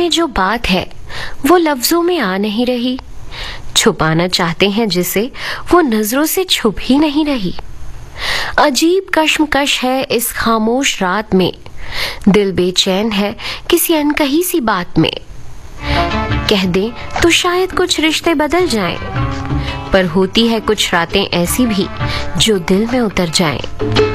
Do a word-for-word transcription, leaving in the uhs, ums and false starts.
में जो बात है वो लफ्जों में आ नहीं रही, छुपाना चाहते हैं जिसे वो नजरों से छुप ही नहीं रही। अजीब कश्मकश है इस खामोश रात में, दिल बेचैन है किसी अनकही सी बात में। कह दें तो शायद कुछ रिश्ते बदल जाएं, पर होती है कुछ रातें ऐसी भी जो दिल में उतर जाएं।